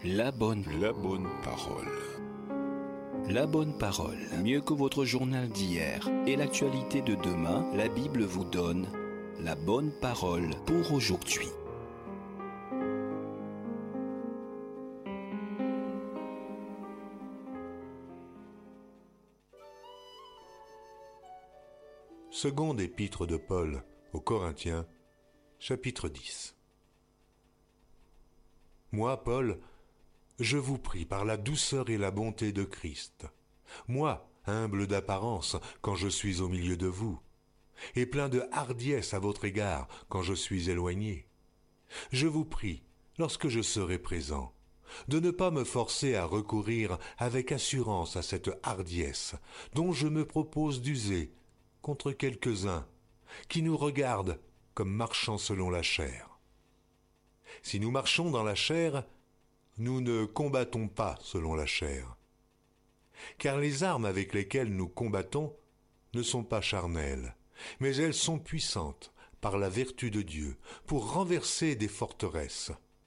La bonne parole. La bonne parole, mieux que votre journal d'hier et l'actualité de demain, la Bible vous donne la bonne parole pour aujourd'hui. Seconde épître de Paul aux Corinthiens, chapitre 10. Moi, Paul, je vous prie par la douceur et la bonté de Christ, moi, humble d'apparence quand je suis au milieu de vous, et plein de hardiesse à votre égard quand je suis éloigné. Je vous prie, lorsque je serai présent, de ne pas me forcer à recourir avec assurance à cette hardiesse dont je me propose d'user contre quelques-uns qui nous regardent comme marchant selon la chair. Si nous marchons dans la chair, nous ne combattons pas selon la chair. Car les armes avec lesquelles nous combattons ne sont pas charnelles, mais elles sont puissantes par la vertu de Dieu pour renverser des forteresses.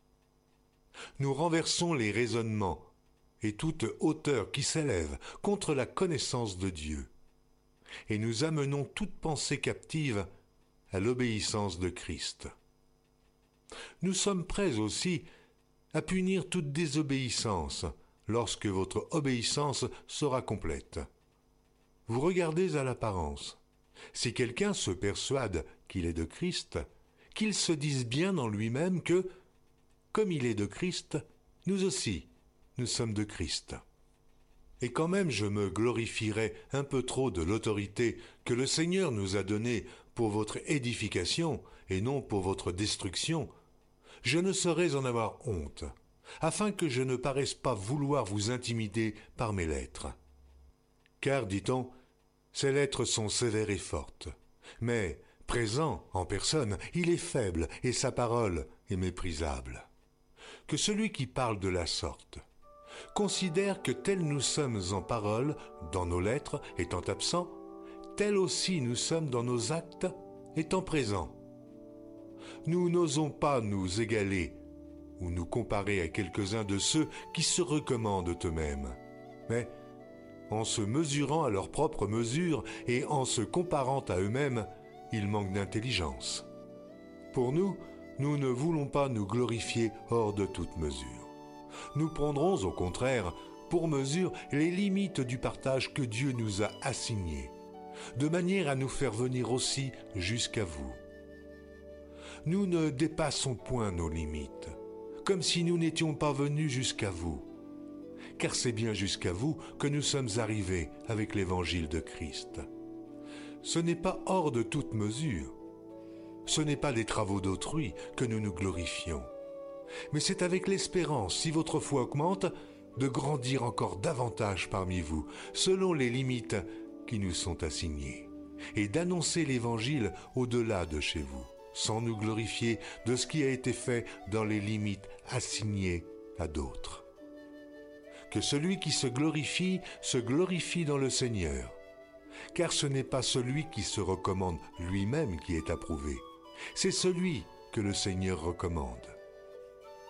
Nous renversons les raisonnements et toute hauteur qui s'élève contre la connaissance de Dieu. Et nous amenons toute pensée captive à l'obéissance de Christ. Nous sommes prêts aussi à punir toute désobéissance lorsque votre obéissance sera complète. Vous regardez à l'apparence. Si quelqu'un se persuade qu'il est de Christ, qu'il se dise bien en lui-même que, comme il est de Christ, nous aussi, nous sommes de Christ. Et quand même je me glorifierai un peu trop de l'autorité que le Seigneur nous a donnée pour votre édification et non pour votre destruction, je ne saurais en avoir honte, afin que je ne paraisse pas vouloir vous intimider par mes lettres. Car, dit-on, ces lettres sont sévères et fortes, mais, présent en personne, il est faible et sa parole est méprisable. Que celui qui parle de la sorte considère que tels nous sommes en parole, dans nos lettres, étant absents, tels aussi nous sommes dans nos actes, étant présents. Nous n'osons pas nous égaler ou nous comparer à quelques-uns de ceux qui se recommandent eux-mêmes, mais en se mesurant à leur propre mesure et en se comparant à eux-mêmes, ils manquent d'intelligence. Pour nous, nous ne voulons pas nous glorifier hors de toute mesure. Nous prendrons au contraire pour mesure les limites du partage que Dieu nous a assigné, de manière à nous faire venir aussi jusqu'à vous. Nous ne dépassons point nos limites, comme si nous n'étions pas venus jusqu'à vous, car c'est bien jusqu'à vous que nous sommes arrivés avec l'évangile de Christ. Ce n'est pas hors de toute mesure, ce n'est pas des travaux d'autrui que nous nous glorifions, mais c'est avec l'espérance, si votre foi augmente, de grandir encore davantage parmi vous, selon les limites qui nous sont assignées, et d'annoncer l'évangile au-delà de chez vous, sans nous glorifier de ce qui a été fait dans les limites assignées à d'autres. Que celui qui se glorifie dans le Seigneur, car ce n'est pas celui qui se recommande lui-même qui est approuvé, c'est celui que le Seigneur recommande.